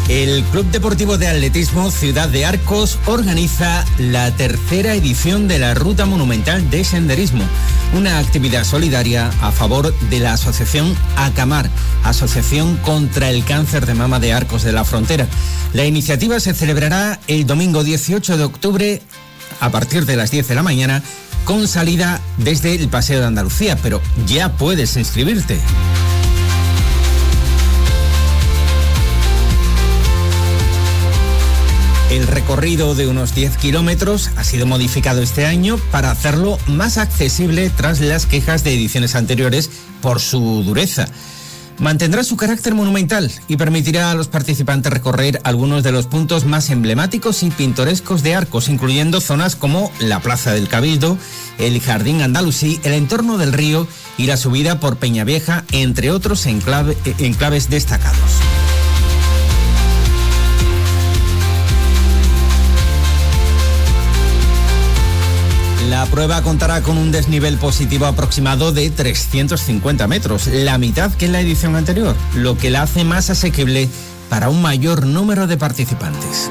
El Club Deportivo de Atletismo Ciudad de Arcos organiza la tercera edición de la Ruta Monumental de Senderismo, una actividad solidaria a favor de la asociación ACAMAR, Asociación contra el Cáncer de Mama de Arcos de la Frontera. La iniciativa se celebrará el domingo 18 de octubre a partir de las 10 de la mañana con salida desde el Paseo de Andalucía, pero ya puedes inscribirte. El recorrido de unos 10 kilómetros ha sido modificado este año para hacerlo más accesible tras las quejas de ediciones anteriores por su dureza. Mantendrá su carácter monumental y permitirá a los participantes recorrer algunos de los puntos más emblemáticos y pintorescos de Arcos, incluyendo zonas como la Plaza del Cabildo, el Jardín Andalusí, el entorno del río y la subida por Peñavieja, entre otros enclaves destacados. La prueba contará con un desnivel positivo aproximado de 350 metros, la mitad que en la edición anterior, lo que la hace más asequible para un mayor número de participantes.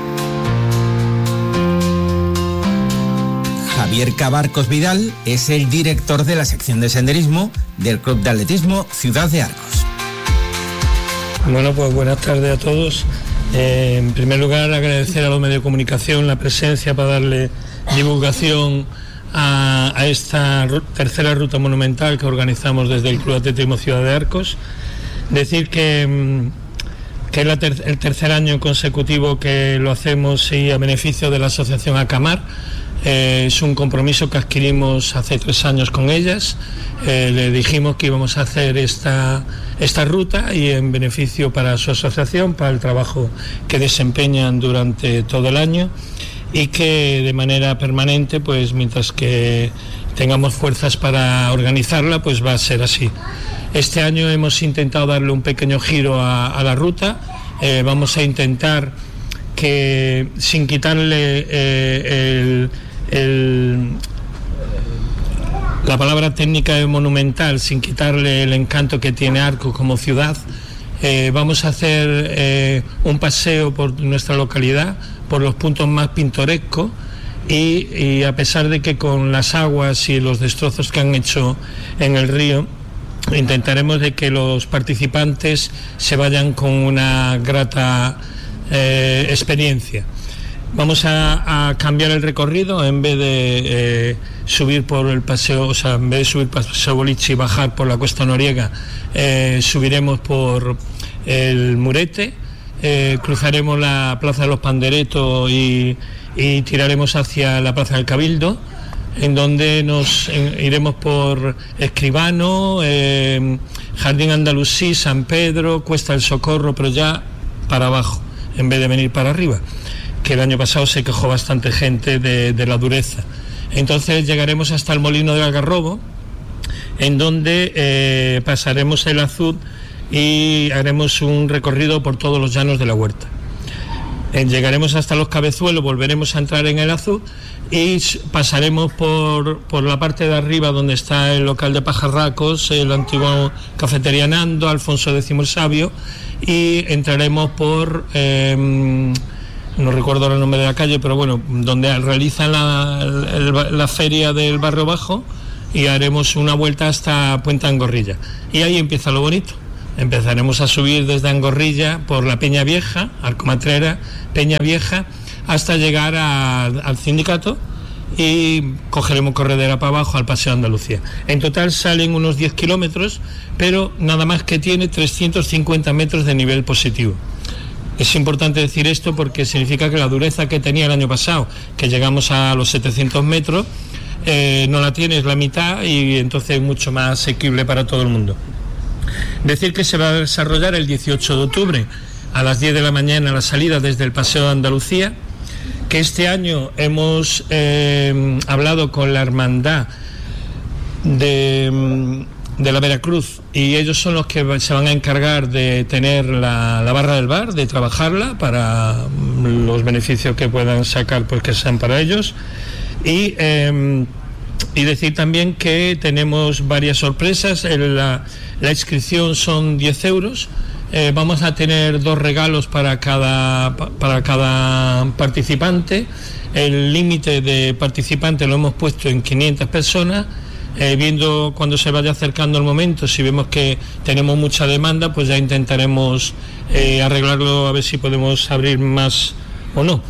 Javier Cabarcos Vidal es el director de la sección de senderismo del Club de Atletismo Ciudad de Arcos. Bueno, pues buenas tardes a todos. En primer lugar, agradecer a los medios de comunicación la presencia para darle divulgación a esta tercera ruta monumental que organizamos desde el Club Atletismo Ciudad de Arcos. Decir que es el tercer año consecutivo que lo hacemos y a beneficio de la asociación ACAMAR. Es un compromiso que adquirimos hace 3 años con ellas. Le dijimos que íbamos a hacer esta ruta y en beneficio para su asociación, para el trabajo que desempeñan durante todo el año, y que de manera permanente, pues mientras que tengamos fuerzas para organizarla, pues va a ser así. Este año hemos intentado darle un pequeño giro a la ruta. Vamos a intentar que, sin quitarle la palabra técnica de monumental, sin quitarle el encanto que tiene Arcos como ciudad, vamos a hacer un paseo por nuestra localidad, por los puntos más pintorescos, y a pesar de que con las aguas y los destrozos que han hecho en el río, intentaremos de que los participantes se vayan con una grata experiencia. Vamos a cambiar el recorrido. En vez de subir por el paseo, o sea, en vez de subir Paseo Boliche y bajar por la Cuesta Noriega, subiremos por el Murete, cruzaremos la Plaza de los Panderetos y tiraremos hacia la Plaza del Cabildo, en donde iremos por Escribano, Jardín Andalusí, San Pedro, Cuesta del Socorro, pero ya para abajo, en vez de venir para arriba, que el año pasado se quejó bastante gente de la dureza. Entonces llegaremos hasta el Molino del Algarrobo, en donde pasaremos el Azud y haremos un recorrido por todos los llanos de la Huerta. Llegaremos hasta los Cabezuelos, volveremos a entrar en el Azud y pasaremos por la parte de arriba donde está el local de Pajarracos, el antiguo Cafetería Nando, Alfonso X el Sabio, y entraremos por... no recuerdo el nombre de la calle, pero bueno, donde realizan la feria del Barrio Bajo, y haremos una vuelta hasta Puente Angorrilla. Y ahí empieza lo bonito. Empezaremos a subir desde Angorrilla por la Peña Vieja, Arcomatrera, Peña Vieja, hasta llegar al sindicato, y cogeremos corredera para abajo al Paseo de Andalucía. En total salen unos 10 kilómetros, pero nada más que tiene 350 metros de nivel positivo. Es importante decir esto porque significa que la dureza que tenía el año pasado, que llegamos a los 700 metros, no la tiene, es la mitad, y entonces es mucho más asequible para todo el mundo. Decir que se va a desarrollar el 18 de octubre a las 10 de la mañana la salida desde el Paseo de Andalucía, que este año hemos hablado con la hermandad de la Veracruz, y ellos son los que se van a encargar de tener la barra del bar, de trabajarla para los beneficios que puedan sacar, pues que sean para ellos. Y decir también que tenemos varias sorpresas. La inscripción son 10 euros, vamos a tener 2 regalos para cada participante. El límite de participantes lo hemos puesto en 500 personas. Viendo cuando se vaya acercando el momento, si vemos que tenemos mucha demanda, pues ya intentaremos arreglarlo, a ver si podemos abrir más o no.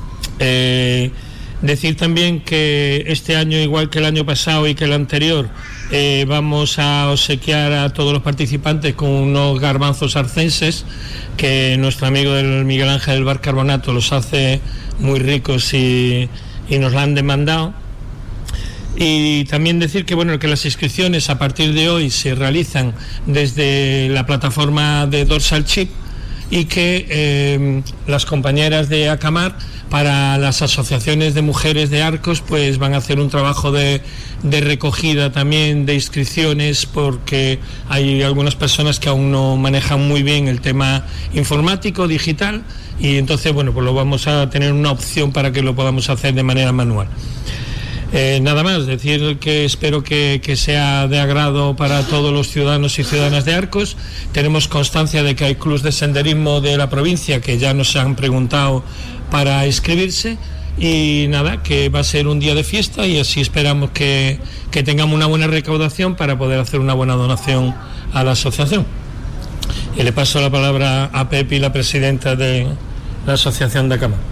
Decir también que este año, igual que el año pasado y que el anterior, vamos a obsequiar a todos los participantes con unos garbanzos arcenses, que nuestro amigo del Miguel Ángel del Bar Carbonato los hace muy ricos y nos la han demandado. Y también decir que que las inscripciones a partir de hoy se realizan desde la plataforma de Dorsal Chip, y que las compañeras de Acamar, para las asociaciones de mujeres de Arcos, pues van a hacer un trabajo de recogida también de inscripciones, porque hay algunas personas que aún no manejan muy bien el tema informático, digital, y entonces pues lo vamos a tener una opción para que lo podamos hacer de manera manual. Nada más, decir que espero que sea de agrado para todos los ciudadanos y ciudadanas de Arcos. Tenemos constancia de que hay clubes de senderismo de la provincia que ya nos han preguntado para inscribirse, y nada, que va a ser un día de fiesta, y así esperamos que tengamos una buena recaudación para poder hacer una buena donación a la asociación. Y le paso la palabra a Pepi, la presidenta de la Asociación de Acamar.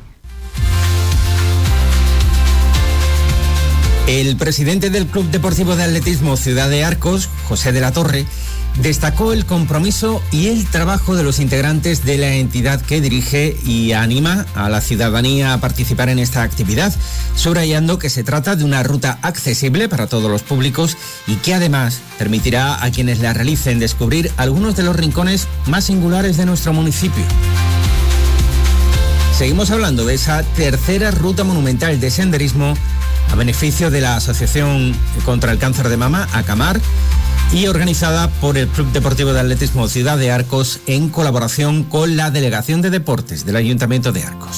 El presidente del Club Deportivo de Atletismo Ciudad de Arcos, José de la Torre, destacó el compromiso y el trabajo de los integrantes de la entidad que dirige y anima a la ciudadanía a participar en esta actividad, subrayando que se trata de una ruta accesible para todos los públicos y que además permitirá a quienes la realicen descubrir algunos de los rincones más singulares de nuestro municipio. Seguimos hablando de esa tercera ruta monumental de senderismo a beneficio de la Asociación contra el Cáncer de Mama, Acamar, y organizada por el Club Deportivo de Atletismo Ciudad de Arcos en colaboración con la Delegación de Deportes del Ayuntamiento de Arcos.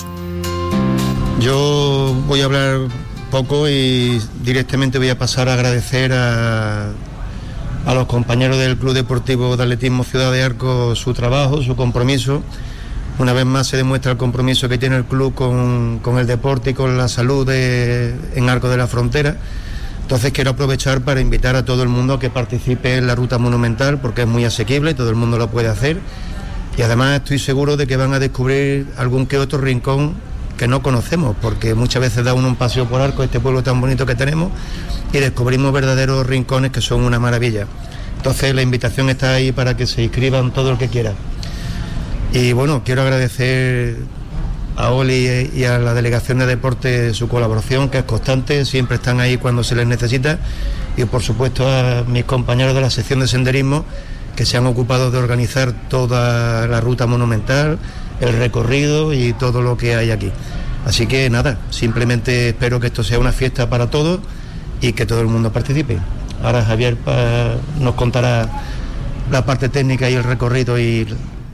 Yo voy a hablar poco y directamente voy a pasar a agradecer a los compañeros del Club Deportivo de Atletismo Ciudad de Arcos su trabajo, su compromiso. Una vez más se demuestra el compromiso que tiene el club con el deporte y con la salud en Arcos de la Frontera. Entonces quiero aprovechar para invitar a todo el mundo a que participe en la ruta monumental, porque es muy asequible, todo el mundo lo puede hacer, y además estoy seguro de que van a descubrir algún que otro rincón que no conocemos, porque muchas veces da uno un paseo por Arcos, este pueblo tan bonito que tenemos, y descubrimos verdaderos rincones que son una maravilla. Entonces la invitación está ahí para que se inscriban todo el que quiera. Y bueno, quiero agradecer a Oli y a la Delegación de Deporte su colaboración, que es constante, siempre están ahí cuando se les necesita, y por supuesto a mis compañeros de la sección de senderismo, que se han ocupado de organizar toda la ruta monumental, el recorrido y todo lo que hay aquí. Así que nada, simplemente espero que esto sea una fiesta para todos y que todo el mundo participe. Ahora Javier nos contará la parte técnica y el recorrido y...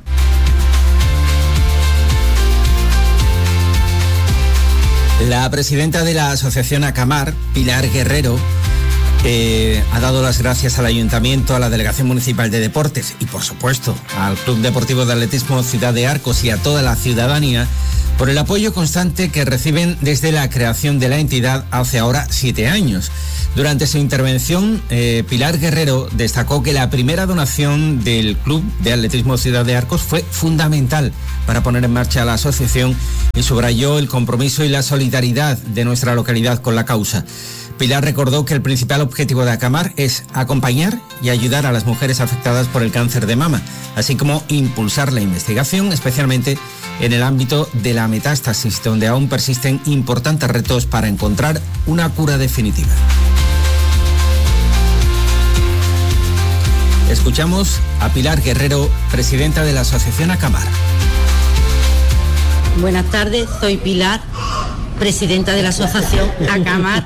La presidenta de la Asociación Acamar, Pilar Guerrero, ha dado las gracias al Ayuntamiento, a la Delegación Municipal de Deportes y, por supuesto, al Club Deportivo de Atletismo Ciudad de Arcos y a toda la ciudadanía por el apoyo constante que reciben desde la creación de la entidad hace ahora 7 años. Durante su intervención, Pilar Guerrero destacó que la primera donación del Club de Atletismo Ciudad de Arcos fue fundamental para poner en marcha la asociación y subrayó el compromiso y la solidaridad de nuestra localidad con la causa. Pilar recordó que el principal objetivo de Acamar es acompañar y ayudar a las mujeres afectadas por el cáncer de mama, así como impulsar la investigación, especialmente en el ámbito de la metástasis, donde aún persisten importantes retos para encontrar una cura definitiva. Escuchamos a Pilar Guerrero, presidenta de la Asociación Acamar. Buenas tardes, soy Pilar, presidenta de la Asociación Acamar.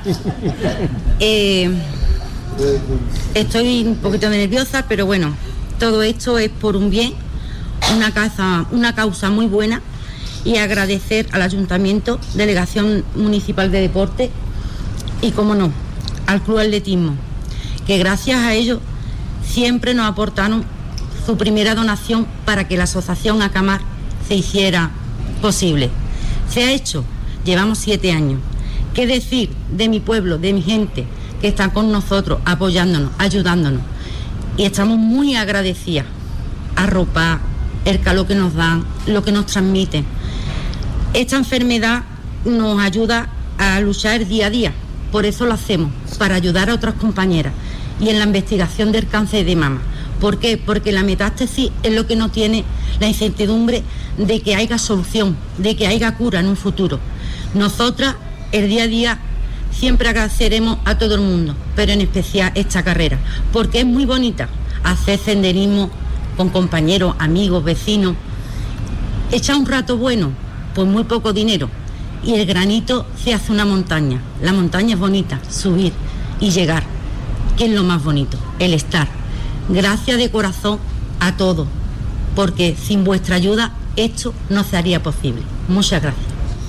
Estoy un poquito nerviosa, pero bueno, todo esto es por un bien, una causa muy buena, y agradecer al Ayuntamiento, Delegación Municipal de Deporte y, como no, al Club Atletismo, que gracias a ellos siempre nos aportaron su primera donación para que la asociación Acamar se hiciera posible. Se ha hecho, llevamos 7 años. ¿Qué decir de mi pueblo, de mi gente que está con nosotros, apoyándonos, ayudándonos? Y estamos muy agradecidas. Arropa, el calor que nos dan, lo que nos transmiten. Esta enfermedad nos ayuda a luchar día a día, por eso lo hacemos, para ayudar a otras compañeras. Y en la investigación del cáncer de mama. ¿Por qué? Porque la metástasis es lo que no tiene la incertidumbre de que haya solución, de que haya cura en un futuro. Nosotras, el día a día, siempre agradeceremos a todo el mundo, pero en especial esta carrera, porque es muy bonita hacer senderismo con compañeros, amigos, vecinos. Echar un rato bueno, pues muy poco dinero, y el granito se hace una montaña. La montaña es bonita, subir y llegar, que es lo más bonito, el estar. Gracias de corazón a todos, porque sin vuestra ayuda esto no sería posible. Muchas gracias.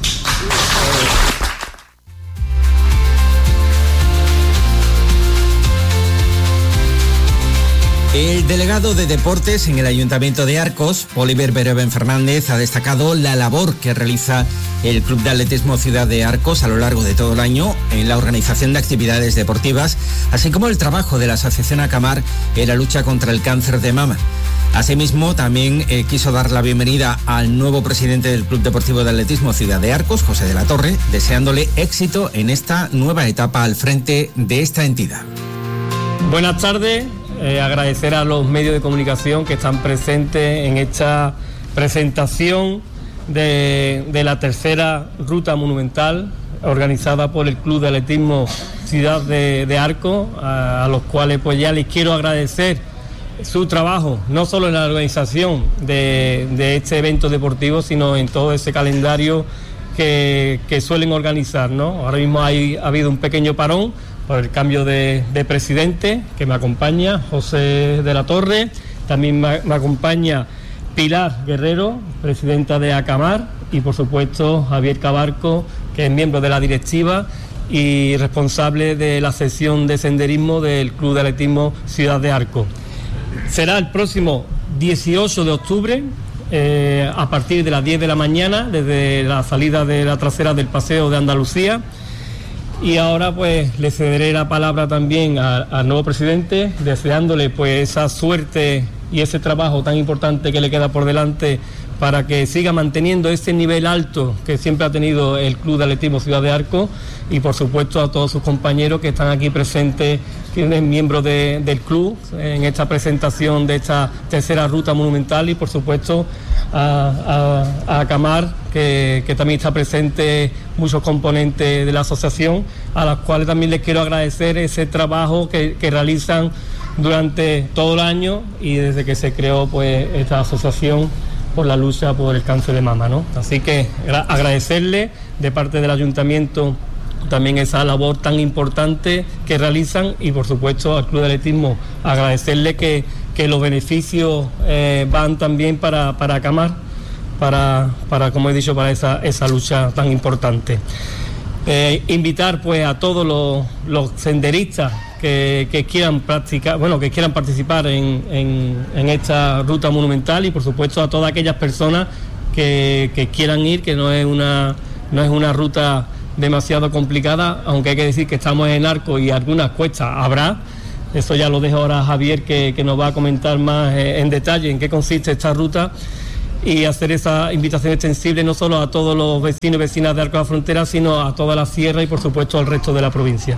El delegado de Deportes en el Ayuntamiento de Arcos, Oliver Bereven Fernández, ha destacado la labor que realiza el Club de Atletismo Ciudad de Arcos a lo largo de todo el año en la organización de actividades deportivas, así como el trabajo de la Asociación Acamar en la lucha contra el cáncer de mama. Asimismo, también quiso dar la bienvenida al nuevo presidente del Club Deportivo de Atletismo Ciudad de Arcos, José de la Torre, deseándole éxito en esta nueva etapa al frente de esta entidad. Buenas tardes. Agradecer a los medios de comunicación que están presentes en esta presentación de la tercera ruta monumental organizada por el Club de Atletismo Ciudad de Arcos, a los cuales pues ya les quiero agradecer su trabajo, no solo en la organización de este evento deportivo, sino en todo ese calendario que suelen organizar, ¿no? Ahora mismo ha habido un pequeño parón por el cambio de presidente, que me acompaña, José de la Torre. También me acompaña Pilar Guerrero, presidenta de Acamar, y por supuesto Javier Cabarco, que es miembro de la directiva y responsable de la sección de senderismo del Club de Atletismo Ciudad de Arcos. Será el próximo 18 de octubre, a partir de las 10 de la mañana, desde la salida de la trasera del Paseo de Andalucía. Y ahora pues le cederé la palabra también al nuevo presidente, deseándole pues esa suerte y ese trabajo tan importante que le queda por delante para que siga manteniendo ese nivel alto que siempre ha tenido el Club de Atletismo Ciudad de Arcos, y por supuesto a todos sus compañeros que están aquí presentes, quienes miembros del club en esta presentación de esta tercera ruta monumental, y por supuesto a Acamar, que también está presente muchos componentes de la asociación, a las cuales también les quiero agradecer ese trabajo que realizan durante todo el año y desde que se creó pues esta asociación por la lucha por el cáncer de mama, ¿no? Así que agradecerle de parte del ayuntamiento también esa labor tan importante que realizan, y por supuesto al Club de Atletismo agradecerle que los beneficios van también para Acamar, para como he dicho, para esa lucha tan importante. Invitar pues a todos los senderistas que quieran practicar, que quieran participar en esta ruta monumental, y por supuesto a todas aquellas personas que quieran ir, que no es una ruta demasiado complicada, aunque hay que decir que estamos en Arcos y algunas cuestas habrá. Eso ya lo dejo ahora a Javier, que nos va a comentar más en detalle en qué consiste esta ruta, y hacer esa invitación extensible no solo a todos los vecinos y vecinas de Arcos de la Frontera, sino a toda la sierra y por supuesto al resto de la provincia.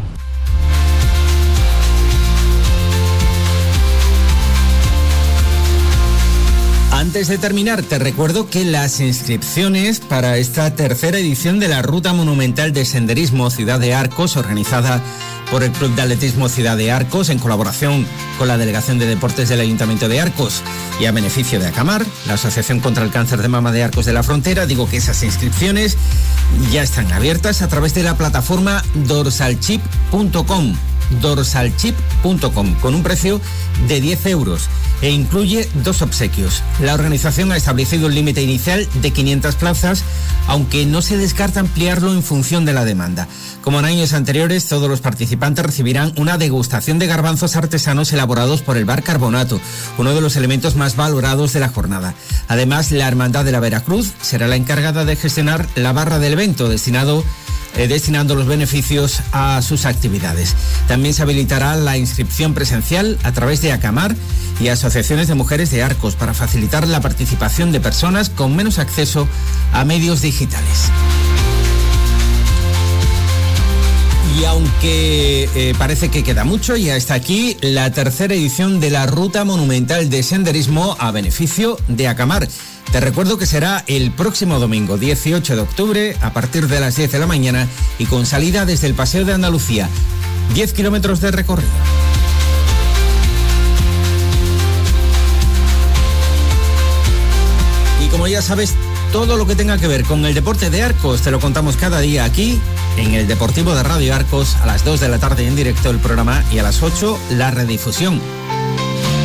Antes de terminar, te recuerdo que las inscripciones para esta tercera edición de la Ruta Monumental de Senderismo Ciudad de Arcos, organizada por el Club de Atletismo Ciudad de Arcos, en colaboración con la Delegación de Deportes del Ayuntamiento de Arcos y a beneficio de Acamar, la Asociación contra el Cáncer de Mama de Arcos de la Frontera, digo que esas inscripciones ya están abiertas a través de la plataforma dorsalchip.com. dorsalchip.com con un precio de 10 euros e incluye 2 obsequios. La organización ha establecido un límite inicial de 500 plazas, aunque no se descarta ampliarlo en función de la demanda. Como en años anteriores, todos los participantes recibirán una degustación de garbanzos artesanos elaborados por el Bar Carbonato, uno de los elementos más valorados de la jornada. Además, la Hermandad de la Veracruz será la encargada de gestionar la barra del evento, destinando los beneficios a sus actividades. También se habilitará la inscripción presencial a través de ACAMAR y asociaciones de mujeres de Arcos para facilitar la participación de personas con menos acceso a medios digitales. Y aunque parece que queda mucho, ya está aquí la tercera edición de la Ruta Monumental de Senderismo a beneficio de ACAMAR. Te recuerdo que será el próximo domingo, 18 de octubre, a partir de las 10 de la mañana y con salida desde el Paseo de Andalucía. 10 kilómetros de recorrido. Y como ya sabes, todo lo que tenga que ver con el deporte de Arcos te lo contamos cada día aquí en el Deportivo de Radio Arcos, a las 2 de la tarde en directo el programa y a las 8 la redifusión.